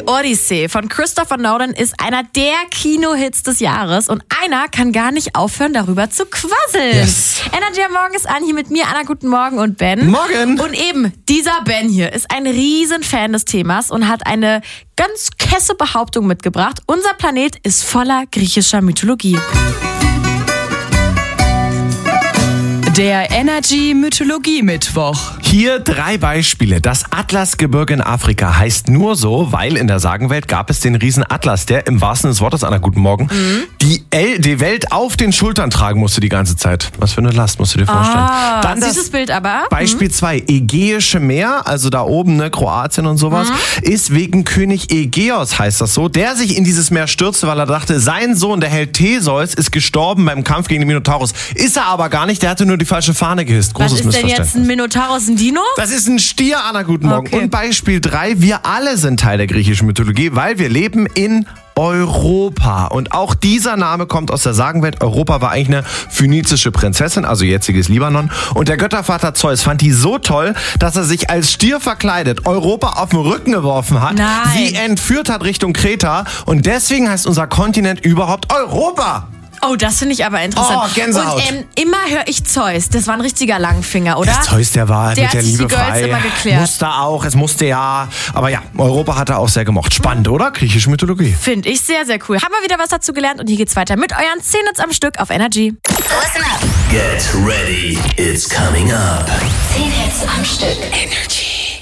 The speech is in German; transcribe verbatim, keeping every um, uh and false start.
Odyssey von Christopher Nolan ist einer der Kinohits des Jahres und einer kann gar nicht aufhören, darüber zu quasseln. Yes. Energy am Morgen ist an, hier mit mir, Anna, guten Morgen und Ben. Morgen. Und eben, dieser Ben hier ist ein Riesenfan des Themas und hat eine ganz kesse Behauptung mitgebracht. Unser Planet ist voller griechischer Mythologie. Der Energy Mythologie Mittwoch. Hier drei Beispiele. Das Atlasgebirge in Afrika heißt nur so, weil in der Sagenwelt gab es den Riesen Atlas, der im wahrsten des Wortes, Anna, guten Morgen, mhm. die, El- die Welt auf den Schultern tragen musste die ganze Zeit. Was für eine Last, musst du dir vorstellen. Ah, Dann das süßes Bild aber. Beispiel zwei, mhm. Ägäische Meer, also da oben, ne, Kroatien und sowas, mhm. ist wegen König Ägäos, heißt das so, der sich in dieses Meer stürzte, weil er dachte, sein Sohn, der Held Theseus, ist gestorben beim Kampf gegen den Minotaurus. Ist er aber gar nicht, der hatte nur die falsche Fahne gehisst. Großes Was ist denn Missverständnis. jetzt ein Minotaurus, ein Dino? Das ist ein Stier, Anna, guten Morgen. Okay. Und Beispiel drei, wir alle sind Teil der griechischen Mythologie, weil wir leben in Europa. Und auch dieser Name kommt aus der Sagenwelt. Europa war eigentlich eine phönizische Prinzessin, also jetziges Libanon. Und der Göttervater Zeus fand die so toll, dass er sich als Stier verkleidet Europa auf den Rücken geworfen hat, Nein. sie entführt hat Richtung Kreta. Und deswegen heißt unser Kontinent überhaupt Europa. Oh, das finde ich aber interessant. Oh, Gänsehaut. Und ähm, immer höre ich Zeus. Das war ein richtiger Langfinger, oder? Der Zeus, der war Der mit der hat sich Liebe die Girls frei. immer geklärt. Musste auch, es musste ja. Aber ja, Europa hat er auch sehr gemocht. Spannend, oder? Griechische Mythologie. Finde ich sehr, sehr cool. Haben wir wieder was dazu gelernt und hier geht's weiter mit euren zehn Hits am Stück auf Energy. Listen up. Get ready, it's coming up. zehn Hits am Stück. Energy.